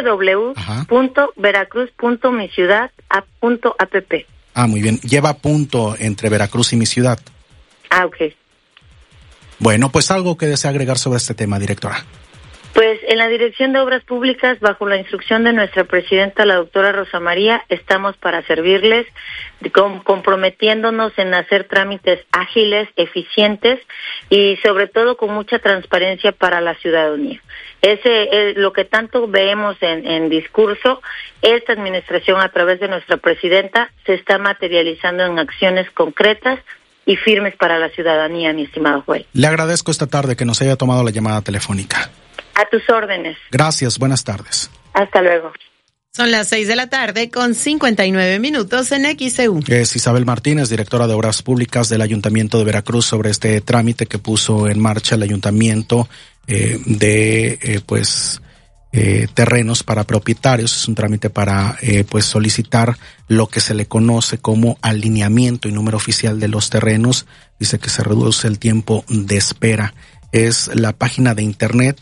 www.veracruz.miciudad.app. Ah, muy bien. Lleva punto entre Veracruz y mi ciudad. Ah, ok. Bueno, pues algo que desea agregar sobre este tema, directora. Pues en la Dirección de Obras Públicas, bajo la instrucción de nuestra presidenta, la doctora Rosa María, estamos para servirles, comprometiéndonos en hacer trámites ágiles, eficientes y sobre todo con mucha transparencia para la ciudadanía. Ese es lo que tanto vemos en discurso. Esta administración, a través de nuestra presidenta, se está materializando en acciones concretas y firmes para la ciudadanía, mi estimado Joel. Le agradezco esta tarde que nos haya tomado la llamada telefónica. A tus órdenes. Gracias, buenas tardes. Hasta luego. Son las 6:59 en XEU. Es Isabel Martínez, directora de Obras Públicas del Ayuntamiento de Veracruz, sobre este trámite que puso en marcha el Ayuntamiento de terrenos para propietarios. Es un trámite para solicitar lo que se le conoce como alineamiento y número oficial de los terrenos. Dice que se reduce el tiempo de espera. Es la página de internet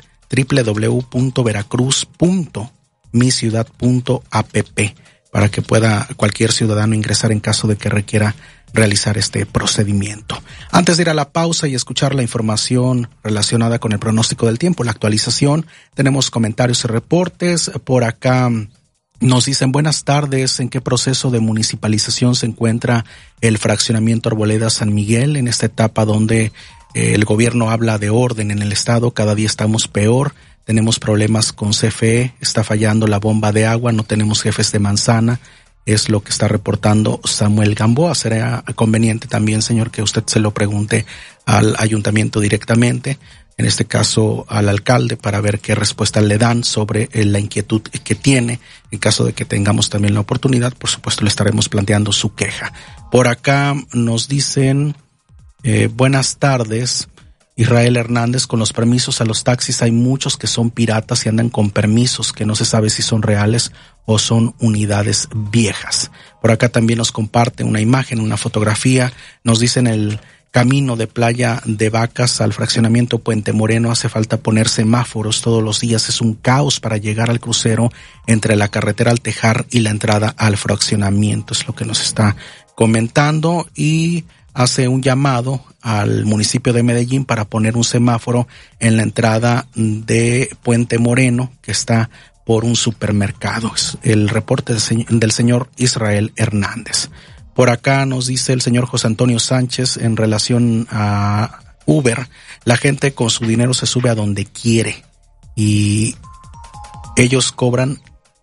www.veracruz.miciudad.app para que pueda cualquier ciudadano ingresar en caso de que requiera realizar este procedimiento. Antes de ir a la pausa y escuchar la información relacionada con el pronóstico del tiempo, la actualización, tenemos comentarios y reportes. Por acá nos dicen, buenas tardes, ¿en qué proceso de municipalización se encuentra el fraccionamiento Arboleda San Miguel en esta etapa donde el gobierno habla de orden en el estado? Cada día estamos peor, tenemos problemas con CFE, está fallando la bomba de agua, no tenemos jefes de manzana, es lo que está reportando Samuel Gamboa. Será conveniente también, señor, que usted se lo pregunte al ayuntamiento directamente, en este caso al alcalde, para ver qué respuesta le dan sobre la inquietud que tiene. En caso de que tengamos también la oportunidad, por supuesto le estaremos planteando su queja. Por acá nos dicen, buenas tardes, Israel Hernández, con los permisos a los taxis hay muchos que son piratas y andan con permisos que no se sabe si son reales o son unidades viejas. Por acá también nos comparte una imagen, una fotografía, nos dicen el camino de Playa de Vacas al fraccionamiento Puente Moreno hace falta poner semáforos todos los días, es un caos para llegar al crucero entre la carretera al Tejar y la entrada al fraccionamiento, es lo que nos está comentando, y hace un llamado al municipio de Medellín para poner un semáforo en la entrada de Puente Moreno que está por un supermercado. Es el reporte del señor Israel Hernández. Por acá nos dice el señor José Antonio Sánchez en relación a Uber, la gente con su dinero se sube a donde quiere y ellos cobran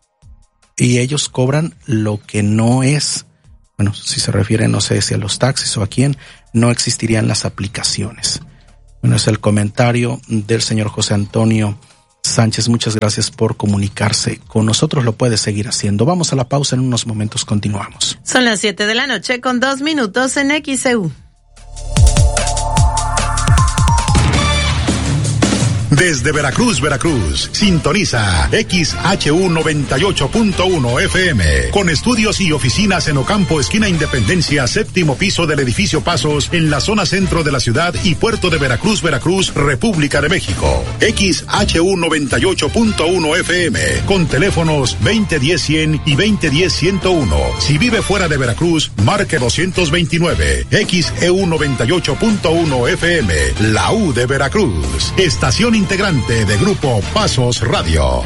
lo que no es. Bueno, si se refiere, no sé si a los taxis o a quién, no existirían las aplicaciones. Bueno, es el comentario del señor José Antonio Sánchez. Muchas gracias por comunicarse con nosotros. Lo puede seguir haciendo. Vamos a la pausa. En unos momentos continuamos. Son las 7:00 con 2 minutos en XEU. Desde Veracruz, sintoniza XHU 98.1 FM, con estudios y oficinas en Ocampo, esquina Independencia, 7º piso del edificio Pasos, en la zona centro de la ciudad y puerto de Veracruz, República de México. XHU 98.1 FM, con teléfonos 2010-100 y 2010-101. Si vive fuera de Veracruz, marque 229. XEU 98.1 FM, la U de Veracruz. Estación integrante de Grupo Pasos Radio.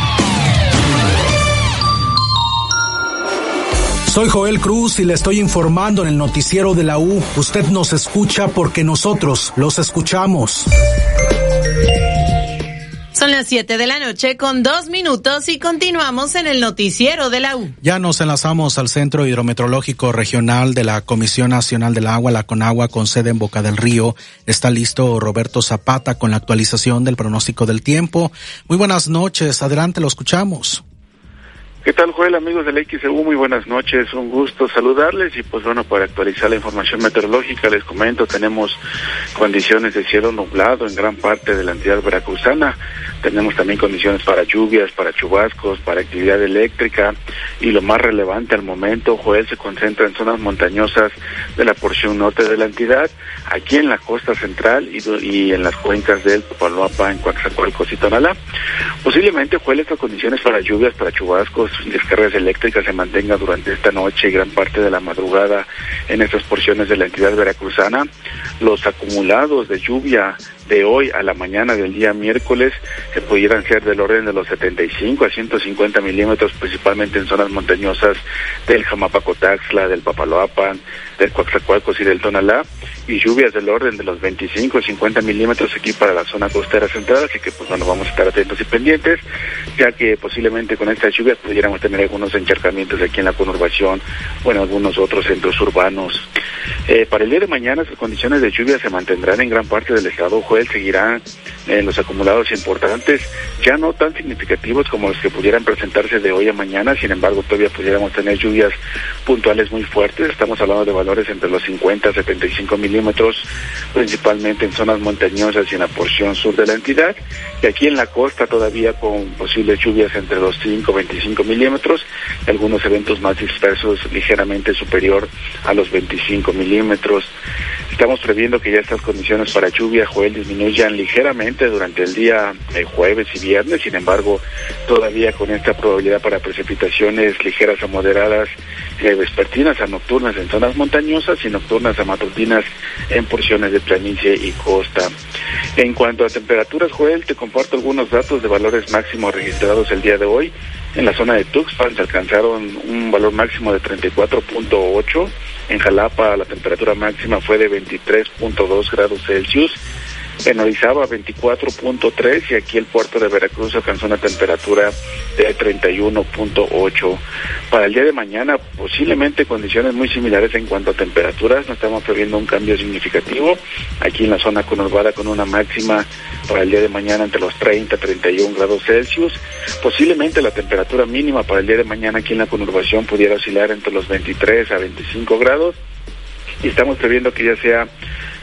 Soy Joel Cruz y le estoy informando en el noticiero de la U. Usted nos escucha porque nosotros los escuchamos. Son las 7:00 con 2 minutos y continuamos en el noticiero de la U. Ya nos enlazamos al Centro Hidrometeorológico Regional de la Comisión Nacional del Agua, la CONAGUA, con sede en Boca del Río. Está listo Roberto Zapata con la actualización del pronóstico del tiempo. Muy buenas noches, adelante, lo escuchamos. ¿Qué tal, Joel, amigos del XEU? Muy buenas noches, un gusto saludarles y pues bueno, para actualizar la información meteorológica les comento, tenemos condiciones de cielo nublado en gran parte de la entidad veracruzana, tenemos también condiciones para lluvias, para chubascos, para actividad eléctrica y lo más relevante al momento, Joel, se concentra en zonas montañosas de la porción norte de la entidad, aquí en la costa central y en las cuencas del Papaloapa, en Coatzacoalcos y Tonalá. Posiblemente, Joel, estas condiciones para lluvias, para chubascos y descargas eléctricas se mantenga durante esta noche y gran parte de la madrugada en estas porciones de la entidad veracruzana. Los acumulados de lluvia de hoy a la mañana del día miércoles que pudieran ser del orden de los 75 a 150 milímetros, principalmente en zonas montañosas del Jamapacotaxla, del Papaloapan, del Coatzacoalcos y del Tonalá, y lluvias del orden de los 25 a 50 milímetros aquí para la zona costera central, así que pues bueno, vamos a estar atentos y pendientes, ya que posiblemente con estas lluvias pudiéramos tener algunos encharcamientos aquí en la conurbación o en algunos otros centros urbanos. Para el día de mañana las condiciones de lluvia se mantendrán en gran parte del estado, Joel, seguirán los acumulados importantes, ya no tan significativos como los que pudieran presentarse de hoy a mañana, sin embargo todavía pudiéramos tener lluvias puntuales muy fuertes, estamos hablando de valores entre los 50 a 75 milímetros, principalmente en zonas montañosas y en la porción sur de la entidad, y aquí en la costa todavía con posibles lluvias entre los 5 a 25 milímetros, y algunos eventos más dispersos ligeramente superior a los 25 milímetros. Estamos previendo que ya estas condiciones para lluvia, Joel, disminuyan ligeramente durante el día jueves y viernes, sin embargo, todavía con esta probabilidad para precipitaciones ligeras a moderadas, vespertinas a nocturnas en zonas montañosas y nocturnas a matutinas en porciones de planicie y costa. En cuanto a temperaturas, Joel, te comparto algunos datos de valores máximos registrados el día de hoy. En la zona de Tuxpan se alcanzaron un valor máximo de 34.8. En Jalapa la temperatura máxima fue de 23.2 grados Celsius. En Orizaba 24.3 y aquí el puerto de Veracruz alcanzó una temperatura de 31.8. Para el día de mañana posiblemente condiciones muy similares en cuanto a temperaturas, no estamos previendo un cambio significativo aquí en la zona conurbada con una máxima para el día de mañana entre los 30 a 31 grados Celsius. Posiblemente la temperatura mínima para el día de mañana aquí en la conurbación pudiera oscilar entre los 23 a 25 grados y estamos previendo que ya sea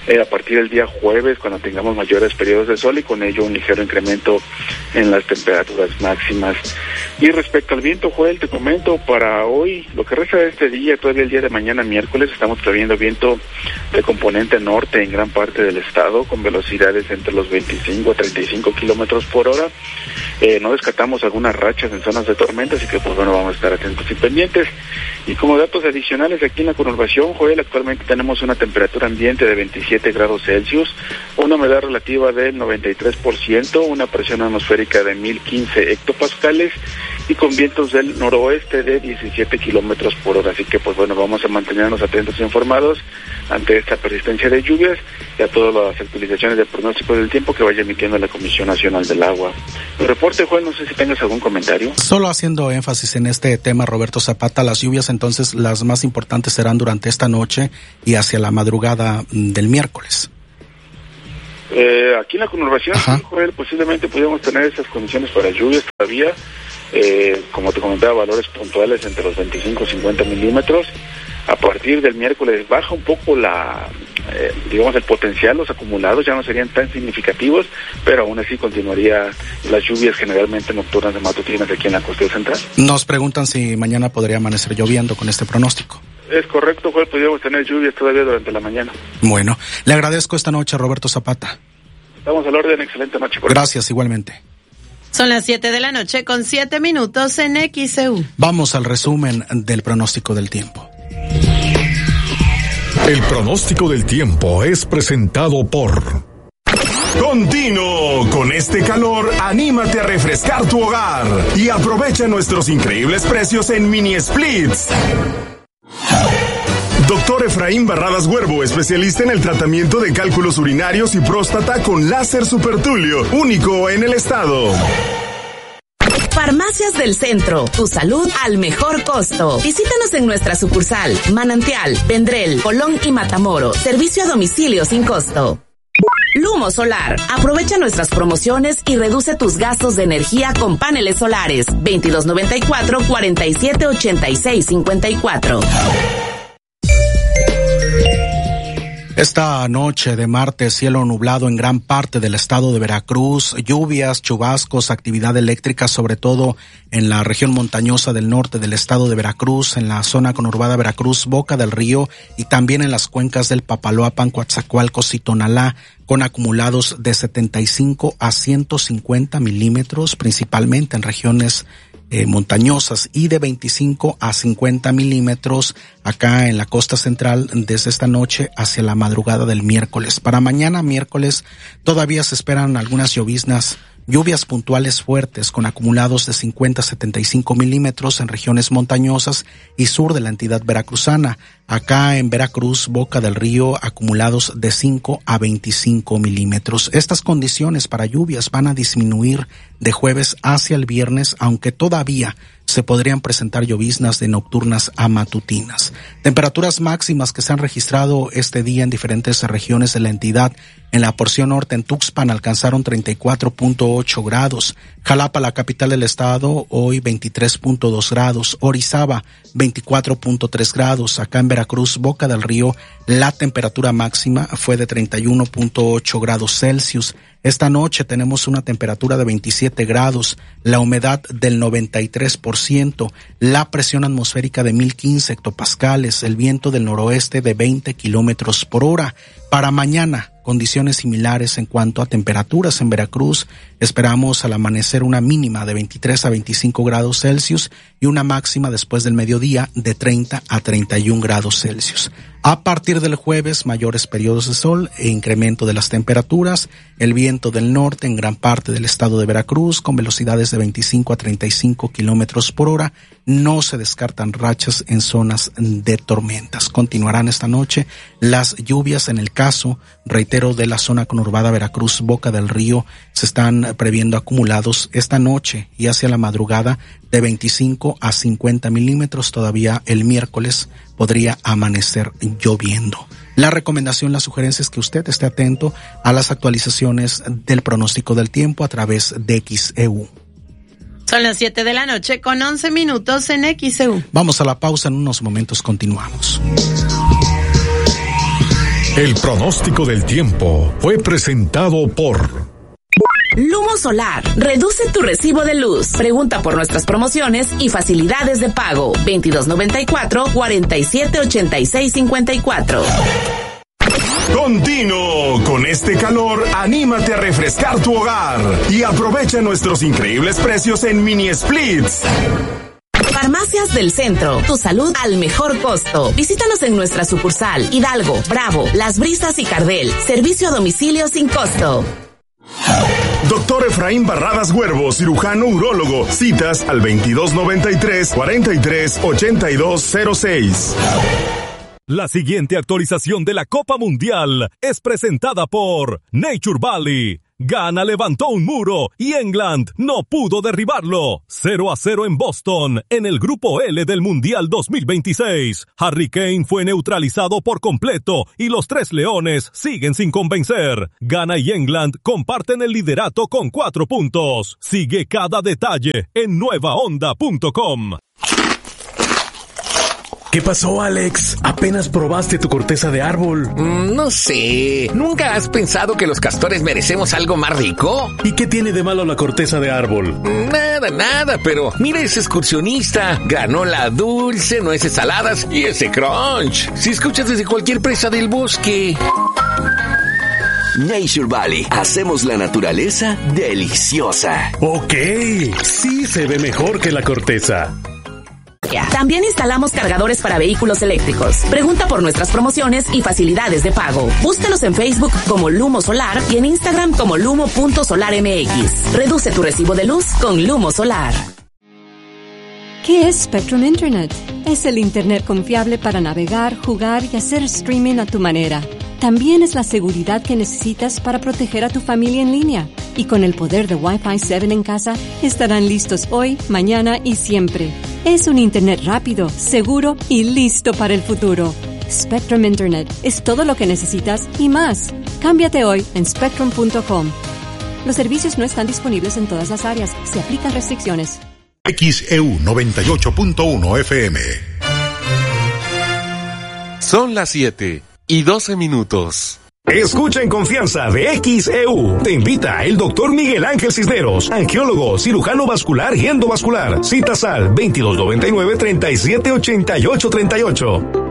a partir del día jueves, cuando tengamos mayores periodos de sol y con ello un ligero incremento en las temperaturas máximas. Y respecto al viento, Joel, te comento, para hoy, lo que resta de este día, todavía el día de mañana, miércoles, estamos previendo viento de componente norte en gran parte del estado, con velocidades entre los 25 a 35 kilómetros por hora. No descartamos algunas rachas en zonas de tormenta, así que pues bueno, vamos a estar atentos y pendientes. Y como datos adicionales, aquí en la conurbación, Joel, actualmente tenemos una temperatura ambiente de 27 grados Celsius, una humedad relativa del 93%, una presión atmosférica de 1015 hectopascales y con vientos del noroeste de 17 kilómetros por hora. Así que pues bueno, vamos a mantenernos atentos e informados ante esta persistencia de lluvias y a todas las actualizaciones de pronóstico del tiempo que vaya emitiendo la Comisión Nacional del Agua. El reporte, Joel, no sé si tengas algún comentario. Solo haciendo énfasis en este tema, Roberto Zapata, las lluvias entonces las más importantes serán durante esta noche y hacia la madrugada del miércoles. Aquí en la conurbación, sí, Joel, posiblemente pudiéramos tener esas condiciones para lluvias todavía, como te comentaba, valores puntuales entre los 25 y 50 milímetros. A partir del miércoles baja un poco digamos, el potencial, los acumulados ya no serían tan significativos, pero aún así continuaría las lluvias generalmente nocturnas de matutinas aquí en la costa central. Nos preguntan si mañana podría amanecer lloviendo con este pronóstico. Es correcto, Joel, podríamos tener lluvias todavía durante la mañana. Bueno, le agradezco esta noche a Roberto Zapata. Estamos al orden, excelente noche. Gracias, igualmente. Son las 7:07 en XEU. Vamos al resumen del pronóstico del tiempo. El pronóstico del tiempo es presentado por... Continuo con este calor, anímate a refrescar tu hogar y aprovecha nuestros increíbles precios en mini splits. Doctor Efraín Barradas Huervo, especialista en el tratamiento de cálculos urinarios y próstata con láser supertulio, único en el estado. Farmacias del Centro, tu salud al mejor costo. Visítanos en nuestra sucursal, Manantial, Vendrell, Colón y Matamoros. Servicio a domicilio sin costo. Lumo Solar. Aprovecha nuestras promociones y reduce tus gastos de energía con paneles solares. 2294-478654. Esta noche de martes, cielo nublado en gran parte del estado de Veracruz, lluvias, chubascos, actividad eléctrica, sobre todo en la región montañosa del norte del estado de Veracruz, en la zona conurbada Veracruz, Boca del Río y también en las cuencas del Papaloapan, Coatzacoalcos y Tonalá, con acumulados de 75 a 150 milímetros, principalmente en regiones montañosas, y de 25 a 50 milímetros acá en la costa central desde esta noche hacia la madrugada del miércoles. Para mañana miércoles todavía se esperan algunas lloviznas, lluvias puntuales fuertes con acumulados de 50 a 75 milímetros en regiones montañosas y sur de la entidad veracruzana. Acá en Veracruz, Boca del Río, acumulados de 5 a 25 milímetros. Estas condiciones para lluvias van a disminuir de jueves hacia el viernes, aunque todavía se podrían presentar lloviznas de nocturnas a matutinas. Temperaturas máximas que se han registrado este día en diferentes regiones de la entidad. En la porción norte, en Tuxpan, alcanzaron 34.8 grados. Jalapa, la capital del estado, hoy 23.2 grados. Orizaba, 24.3 grados. Acá en Veracruz, Boca del Río, la temperatura máxima fue de 31.8 grados Celsius. Esta noche tenemos una temperatura de 27 grados, la humedad del 93%, la presión atmosférica de 1015 hectopascales, el viento del noroeste de 20 kilómetros por hora. Para mañana, condiciones similares en cuanto a temperaturas en Veracruz. Esperamos al amanecer una mínima de 23 a 25 grados Celsius y una máxima después del mediodía de 30 a 31 grados Celsius. A partir del jueves, mayores periodos de sol e incremento de las temperaturas. El viento del norte en gran parte del estado de Veracruz con velocidades de 25 a 35 kilómetros por hora. No se descartan rachas en zonas de tormentas. Continuarán esta noche las lluvias en el caso, reitero, de la zona conurbada Veracruz, Boca del Río. Se están previendo acumulados esta noche y hacia la madrugada de 25 a 50 milímetros. Todavía el miércoles podría amanecer lloviendo. La recomendación, la sugerencia es que usted esté atento a las actualizaciones del pronóstico del tiempo a través de XEU. Son las 7:11 en XEU. Vamos a la pausa, en unos momentos continuamos. El pronóstico del tiempo fue presentado por Lumo Solar. Reduce tu recibo de luz. Pregunta por nuestras promociones y facilidades de pago. 2294-478654. Continuo. Con este calor, anímate a refrescar tu hogar y aprovecha nuestros increíbles precios en mini splits. Farmacias del Centro, tu salud al mejor costo. Visítanos en nuestra sucursal Hidalgo, Bravo, Las Brisas y Cardel. Servicio a domicilio sin costo. Doctor Efraín Barradas Huervo, cirujano urólogo. Citas al 2293-438206. La siguiente actualización de la Copa Mundial es presentada por Nature Valley. Ghana levantó un muro y England no pudo derribarlo. 0-0 en Boston, en el grupo L del Mundial 2026. Harry Kane fue neutralizado por completo y los Tres Leones siguen sin convencer. Ghana y England comparten el liderato con 4 puntos. Sigue cada detalle en nuevaonda.com. ¿Qué pasó, Alex? ¿Apenas probaste tu corteza de árbol? No sé. ¿Nunca has pensado que los castores merecemos algo más rico? ¿Y qué tiene de malo la corteza de árbol? Nada, pero mira ese excursionista. Granola dulce, nueces saladas y ese crunch. Si escuchas desde cualquier presa del bosque. Nature Valley. Hacemos la naturaleza deliciosa. Ok, sí se ve mejor que la corteza. También instalamos cargadores para vehículos eléctricos. Pregunta por nuestras promociones y facilidades de pago. Búscanos en Facebook como Lumo Solar y en Instagram como lumo.solarmx. Reduce tu recibo de luz con Lumo Solar. ¿Qué es Spectrum Internet? Es el Internet confiable para navegar, jugar y hacer streaming a tu manera. También es la seguridad que necesitas para proteger a tu familia en línea. Y con el poder de Wi-Fi 7 en casa, estarán listos hoy, mañana y siempre. Es un Internet rápido, seguro y listo para el futuro. Spectrum Internet es todo lo que necesitas y más. Cámbiate hoy en spectrum.com. Los servicios no están disponibles en todas las áreas. Se aplican restricciones. XEU 98.1 FM. Son las 7:12. Escucha en confianza de XEU. Te invita el doctor Miguel Ángel Cisneros, angiólogo, cirujano vascular y endovascular. Citas al 2299-378838.